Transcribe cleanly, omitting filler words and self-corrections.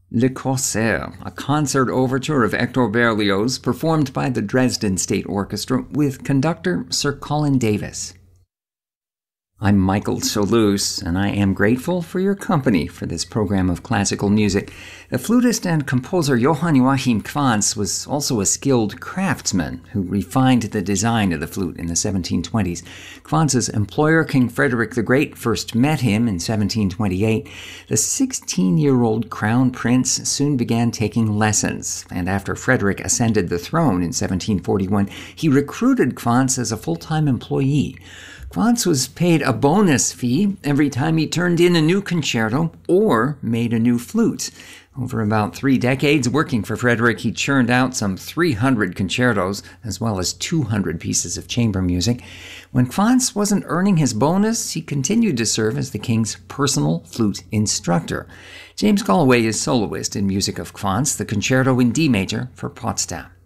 Le Corsaire, a concert overture of Hector Berlioz performed by the Dresden State Orchestra with conductor Sir Colin Davis. I'm Michael Soulous, and I am grateful for your company for this program of classical music. The flutist and composer Johann Joachim Quantz was also a skilled craftsman who refined the design of the flute in the 1720s. Quantz's employer, King Frederick the Great, first met him in 1728. The 16-year-old crown prince soon began taking lessons, and after Frederick ascended the throne in 1741, he recruited Quantz as a full-time employee. Quantz was paid a bonus fee every time he turned in a new concerto or made a new flute. Over about 3 decades working for Frederick, he churned out some 300 concertos, as well as 200 pieces of chamber music. When Quantz wasn't earning his bonus, he continued to serve as the king's personal flute instructor. James Galloway is soloist in music of Quantz, the concerto in D major for Potsdam.